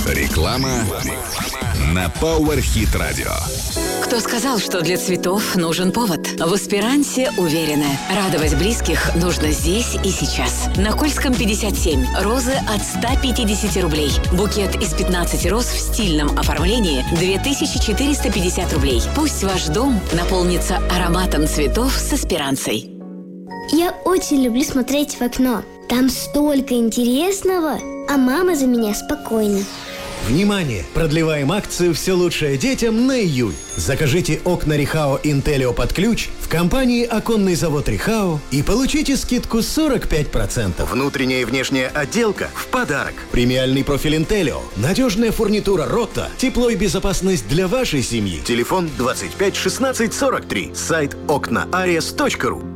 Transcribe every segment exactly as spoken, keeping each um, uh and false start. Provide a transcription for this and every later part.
Реклама на Power Hit Radio. Кто сказал, что для цветов нужен повод? В Аспирансе уверены, радовать близких нужно здесь и сейчас. На Кольском пятьдесят семь. Розы от ста пятидесяти рублей. Букет из пятнадцати роз в стильном оформлении две тысячи четыреста пятьдесят рублей. Пусть ваш дом наполнится ароматом цветов с Аспирансой. Я очень люблю смотреть в окно. Там столько интересного, а мама за меня спокойна. Внимание! Продлеваем акцию «Все лучшее детям» на июль. Закажите окна Рихао Интеллио под ключ в компании «Оконный завод Рихао» и получите скидку сорок пять процентов. Внутренняя и внешняя отделка в подарок. Премиальный профиль Интеллио, надежная фурнитура Ротта, тепло и безопасность для вашей семьи. Телефон двадцать пять шестнадцать сорок три. Сайт окна арес точка ру.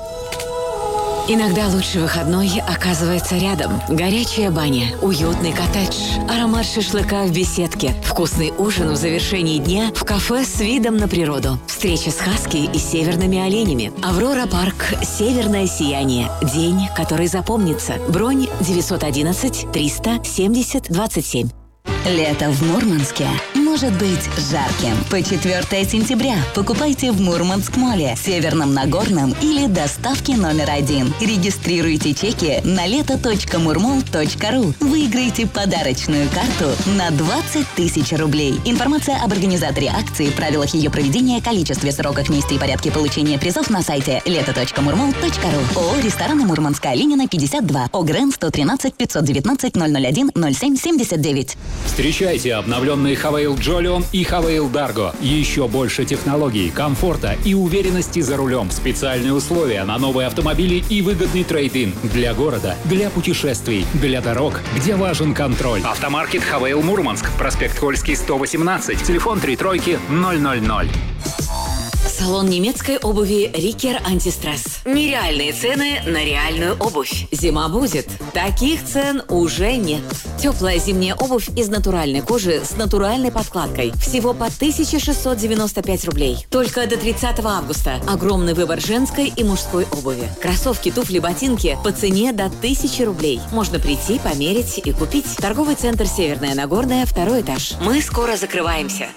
Иногда лучший выходной оказывается рядом. Горячая баня, уютный коттедж, аромат шашлыка в беседке, вкусный ужин в завершении дня в кафе с видом на природу, встреча с хаски и северными оленями. Аврора Парк, северное сияние. День, который запомнится. Бронь девятьсот одиннадцать триста семьдесят двадцать семь. Лето в Мурманске может быть жарким. По четвёртое сентября покупайте в Мурманск-моле, Северном Нагорном или доставке номер один. Регистрируйте чеки на лето точка мурмол точка ру. Выиграйте подарочную карту на двадцать тысяч рублей. Информация об организаторе акции, правилах ее проведения, количестве, сроках, месте и порядке получения призов на сайте лето точка мурмол точка ру. ООО «Рестораны Мурманска», Ленина, пятьдесят два. ОГРН сто тринадцать пятьсот девятнадцать ноль ноль один ноль семь семьдесят девять. Встречайте обновленные Хавейл Джолион и Хавейл Дарго. Еще больше технологий, комфорта и уверенности за рулем. Специальные условия на новые автомобили и выгодный трейд-ин. Для города, для путешествий, для дорог, где важен контроль. Автомаркет Хавейл Мурманск. Проспект Кольский, сто восемнадцать. Телефон три тройки ноль ноль ноль. Салон немецкой обуви «Рикер Антистресс». Нереальные цены на реальную обувь. Зима будет. Таких цен уже нет. Теплая зимняя обувь из натуральной кожи с натуральной подкладкой. Всего по тысяча шестьсот девяносто пять рублей. Только до тридцатого августа. Огромный выбор женской и мужской обуви. Кроссовки, туфли, ботинки по цене до тысячи рублей. Можно прийти, померить и купить. Торговый центр «Северная Нагорная», второй этаж. Мы скоро закрываемся.